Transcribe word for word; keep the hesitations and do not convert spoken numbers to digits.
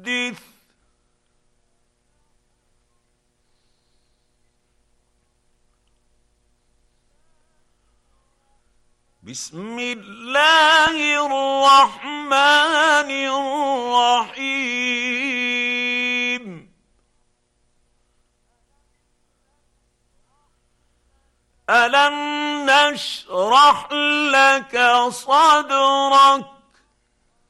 حدث. بسم الله الرحمن الرحيم. ألم نشرح لك صدرك